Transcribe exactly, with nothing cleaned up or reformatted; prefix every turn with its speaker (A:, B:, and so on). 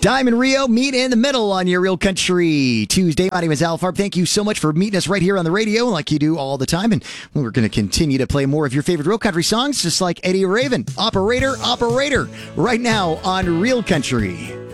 A: Diamond Rio, meet in the middle on your Real Country Tuesday. My name is Al Farb. Thank you so much for meeting us right here on the radio like you do all the time. And we're going to continue to play more of your favorite Real Country songs, just like Eddie Raven. Operator, operator, right now on Real Country.